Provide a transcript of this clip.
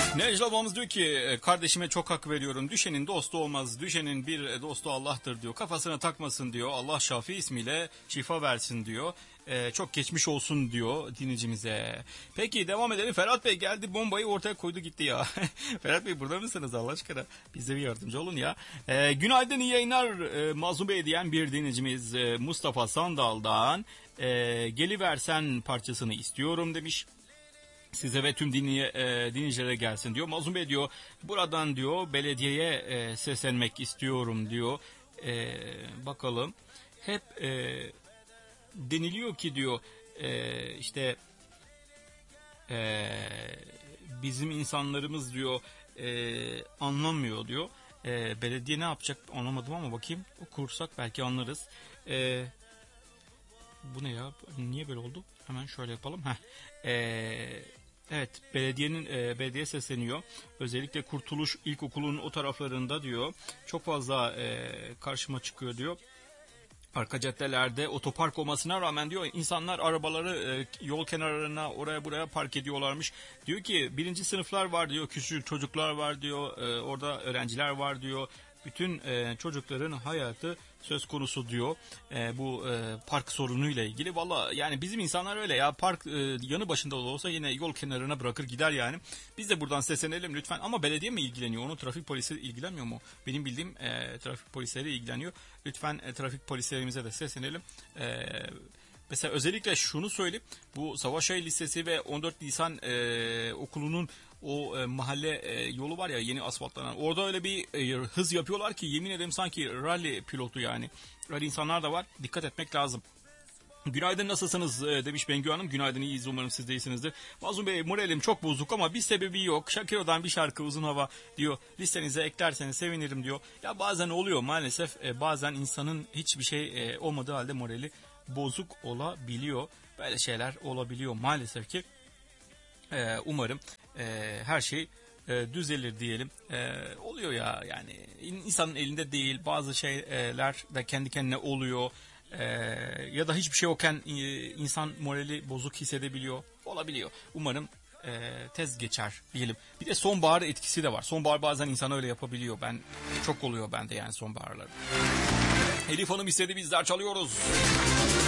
Necla ablamız diyor ki kardeşime çok hak veriyorum. Düşenin dostu olmaz. Düşenin bir dostu Allah'tır diyor. Kafasına takmasın diyor. Allah Şafi ismiyle şifa versin diyor. Çok geçmiş olsun diyor dinleyicimize. Peki devam edelim. Ferhat Bey geldi, bombayı ortaya koydu gitti ya. Ferhat Bey burada mısınız Allah aşkına? Bize bir yardımcı olun ya. Günaydın, iyi yayınlar Mazlum Bey diyen bir dinleyicimiz Mustafa Sandal'dan Geliversen parçasını istiyorum demiş. Size ve tüm dinleyicilere gelsin diyor. Mazlum Bey diyor buradan diyor belediyeye seslenmek istiyorum diyor. Bakalım hep deniliyor ki diyor işte bizim insanlarımız diyor anlamıyor diyor. Belediye ne yapacak anlamadım ama bakayım okursak belki anlarız. Bu ne ya? Niye böyle oldu? Hemen şöyle yapalım. Evet, belediye sesleniyor. Özellikle Kurtuluş İlkokulu'nun o taraflarında diyor. Çok fazla karşıma çıkıyor diyor. Arka caddelerde otopark olmasına rağmen diyor insanlar arabaları yol kenarlarına oraya buraya park ediyorlarmış. Diyor ki birinci sınıflar var diyor, küçük çocuklar var diyor, orada öğrenciler var diyor. Bütün çocukların hayatı söz konusu diyor bu park sorunuyla ilgili. Valla yani bizim insanlar öyle ya, park yanı başında da olsa yine yol kenarına bırakır gider yani. Biz de buradan seslenelim lütfen, ama belediye mi ilgileniyor? Onu trafik polisi ilgilenmiyor mu? Benim bildiğim trafik polisleri ilgileniyor. Lütfen trafik polislerimize de seslenelim. Mesela özellikle şunu söyleyeyim, bu Savaşay Lisesi ve 14 Nisan okulunun o mahalle yolu var ya, yeni asfaltlanan, orada öyle bir hız yapıyorlar ki yemin ederim sanki rally pilotu yani. Öyle insanlar da var, dikkat etmek lazım. Günaydın, nasılsınız demiş Bengü Hanım. Günaydın, iyiyiz, umarım siz de iyisinizdir. Mazlum Bey, moralim çok bozuk ama bir sebebi yok. Şakiro'dan bir şarkı, Uzun Hava diyor, listenize eklerseniz sevinirim diyor. Ya bazen oluyor maalesef, bazen insanın hiçbir şey olmadığı halde morali bozuk olabiliyor. Böyle şeyler olabiliyor maalesef ki. Umarım her şey düzelir diyelim. Oluyor ya yani, insanın elinde değil, bazı şeyler de kendi kendine oluyor. Ya da hiçbir şey yokken insan morali bozuk hissedebiliyor. Olabiliyor. Umarım tez geçer diyelim. Bir de sonbahar etkisi de var. Sonbahar bazen insan öyle yapabiliyor. Çok oluyor bende yani sonbaharlar. Elif Hanım istedi, bizler çalıyoruz.